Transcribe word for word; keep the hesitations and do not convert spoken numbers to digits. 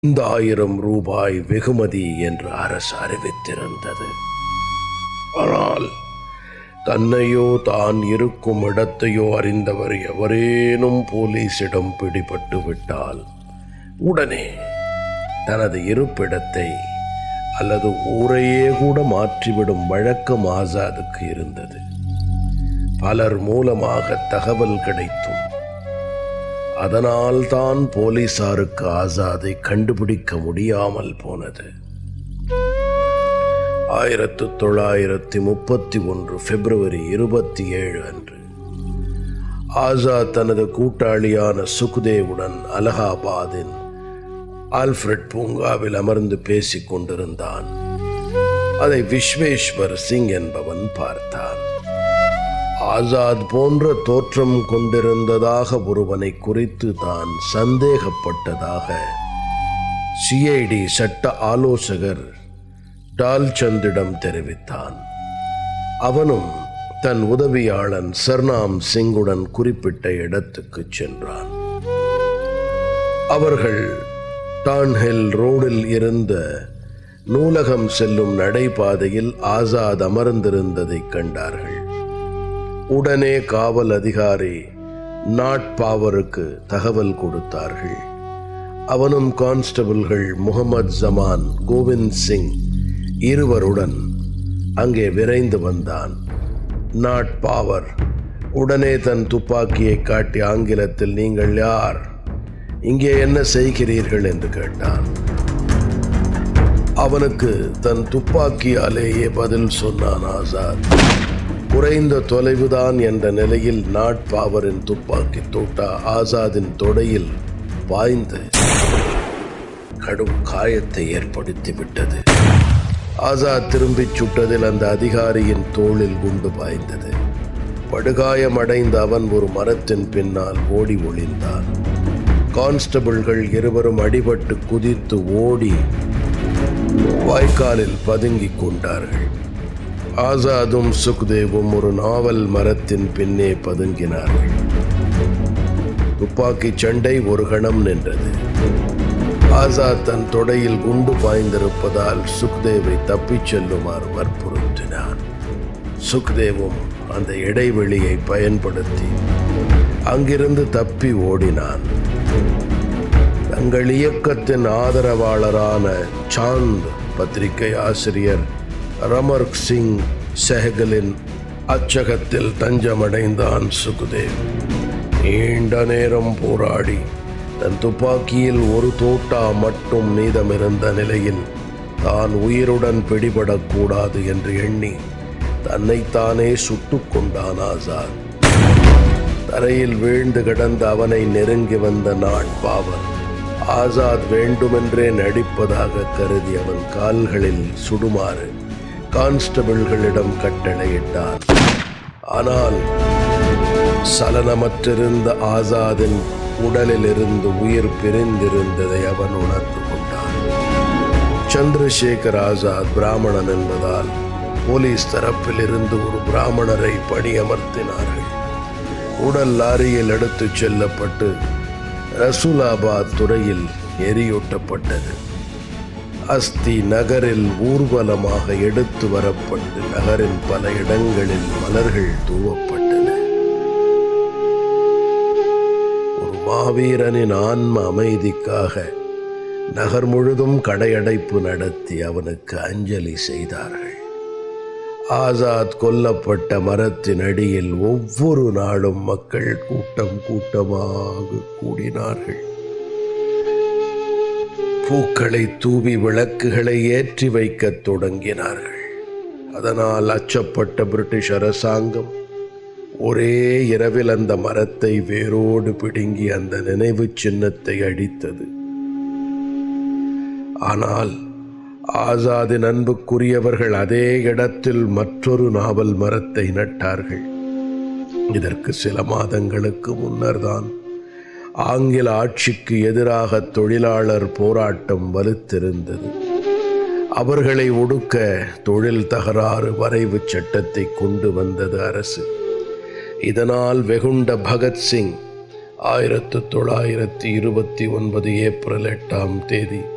ஐந்தாயிரம் ரூபாய் வெகுமதி என்று அரசு அறிவித்திருந்தது. ஆனால் தன்னையோ தான் இருக்கும் இடத்தையோ அறிந்தவர் எவரேனும் போலீசிடம் பிடிபட்டு விட்டால் உடனே தனது இருப்பிடத்தை அல்லது ஊரையே கூட மாற்றிவிடும் வழக்கம் ஆசாதுக்கு இருந்தது. பலர் மூலமாக தகவல் கிடைத்தும் அதனால் தான் போலீசாருக்கு ஆசாதை கண்டுபிடிக்க முடியாமல் போனது. ஆயிரத்து தொள்ளாயிரத்தி முப்பத்தி ஒன்று பிப்ரவரி இருபத்தி ஏழு அன்று ஆசாத் தனது கூட்டாளியான சுக்தேவுடன் அலகாபாதின் ஆல்ஃபிரட் பூங்காவில் அமர்ந்து பேசிக் கொண்டிருந்தான். அதை விஸ்வேஸ்வர் சிங் என்பவன் பார்த்தான். ஆசாத் போன்ற தோற்றம் கொண்டிருந்ததாக ஒருவனை குறித்து தான் சந்தேகப்பட்டதாக சிஐடி சட்ட ஆலோசகர் டால்சந்திடம் தெரிவித்தான். அவனும் தன் உதவியாளன் சர்னாம் சிங்குடன் குறிப்பிட்ட இடத்துக்கு சென்றான். அவர்கள் டான்ஹில் ரோடில் இருந்த நூலகம் செல்லும் நடைபாதையில் ஆசாத் அமர்ந்திருந்ததை கண்டார்கள். உடனே காவல் அதிகாரி நாட் பாவருக்கு தகவல் கொடுத்தார்கள். அவனும் கான்ஸ்டபிள்கள் முகமது ஜமான், கோவிந்த் சிங் இருவருடன் அங்கே விரைந்து வந்தான். நாட் பாவர் உடனே தன் துப்பாக்கியை காட்டி ஆங்கிலத்தில், "நீங்கள் யார்? இங்கே என்ன செய்கிறீர்கள்?" என்று கேட்டான். அவனுக்கு தன் துப்பாக்கியாலேயே பதில் சொன்னான் ஆசாத். குறைந்த தொலைவுதான் என்ற நிலையில் நாட் பாவரின் துப்பாக்கி தோட்டா ஆசாதின் தொடையில் பாய்ந்து கடும் காயத்தை ஏற்படுத்தி விட்டது. ஆசாத் திரும்பிச் சுட்டதில் அந்த அதிகாரியின் தோளில் குண்டு பாய்ந்தது. படுகாயமடைந்த அவன் ஒரு மரத்தின் பின்னால் ஓடி ஒளிந்தான். கான்ஸ்டபிள்கள் இருவரும் அடிபட்டு குதித்து ஓடி வாய்க்காலில் பதுங்கிக் கொண்டார்கள். ஆசாதும் சுக்தேவும் ஒரு நாவல் மரத்தின் பின்னே பதுங்கினார்கள். துப்பாக்கி சண்டை ஒரு கணம் நின்றது. ஆசாத் தன் தொடையில் குண்டு பாய்ந்திருப்பதால் சுக்தேவை தப்பிச் செல்லுமாறு வற்புறுத்தினான். சுக்தேவும் அந்த இடைவெளியை பயன்படுத்தி அங்கிருந்து தப்பி ஓடினான். தங்கள் இயக்கத்தின் ஆதரவாளரான சாந்த் பத்திரிகை ஆசிரியர் ரமர்க் சிங் செஹகலின் அச்சகத்தில் தஞ்சமடைந்தான் சுக்தேவ். நீண்ட நேரம் போராடி தன் துப்பாக்கியில் ஒரு தோட்டா மட்டும் மீதமிருந்த நிலையில் தான் உயிருடன் பிடிபடக்கூடாது என்று எண்ணி தன்னைத்தானே சுட்டுக் கொண்டான் ஆசாத். தரையில் வீழ்ந்து கிடந்த அவனை நெருங்கி வந்த நாட் பாவர் ஆசாத் வேண்டுமென்றே நடிப்பதாக கருதி அவன் கால்களில் சுடுமாறு கான்ஸ்டபிள்களிடம் கட்டளையிட்டான். ஆனால் சலனமற்றிருந்த ஆசாதின் உடலில் இருந்து உயிர் பிரிந்திருந்ததை அவன் உணர்ந்து கொண்டான். சந்திரசேகர் ஆசாத் பிராமணன் என்பதால் போலீஸ் தரப்பில் இருந்து ஒரு பிராமணரை பணியமர்த்தினார்கள். உடல் லாரியில் எடுத்துச் செல்லப்பட்டு ரசூலாபாத் துறையில் எரியூட்டப்பட்டது. அஸ்தி நகரில் ஊர்வலமாக எடுத்து வரப்பட்டு நகரின் பல இடங்களில் மலர்கள் தூவப்பட்டன. ஒரு மாவீரனின் ஆன்ம அமைதிக்காக நகர் முழுதும் கடையடைப்பு நடத்தி அவனுக்கு அஞ்சலி செய்தார்கள். ஆசாத் கொல்லப்பட்ட மரத்தின் அடியில் ஒவ்வொரு நாளும் மக்கள் கூட்டம் கூட்டமாக கூடினார்கள். பூக்களை தூவி விளக்குகளை ஏற்றி வைக்கத் தொடங்கினார்கள். அதனால் அச்சப்பட்ட பிரிட்டிஷ் அரசாங்கம் ஒரே இரவில் அந்த மரத்தை வேரோடு பிடுங்கி அந்த நினைவு சின்னத்தை அடித்தது. ஆனால் ஆசாதின் அன்புக்குரியவர்கள் அதே இடத்தில் மற்றொரு நாவல் மரத்தை நட்டார்கள். இதற்கு சில மாதங்களுக்கு முன்னர் தான் ஆங்கில ஆட்சிக்கு எதிராக தொழிலாளர் போராட்டம் வலுத்திருந்தது. அவர்களை ஒடுக்க தொழில் தகராறு வரைவு சட்டத்தை கொண்டு வந்தது அரசு. இதனால் வெகுண்ட பகத்சிங் ஆயிரத்து தொள்ளாயிரத்தி இருபத்தி ஒன்பது ஏப்ரல் எட்டாம் தேதி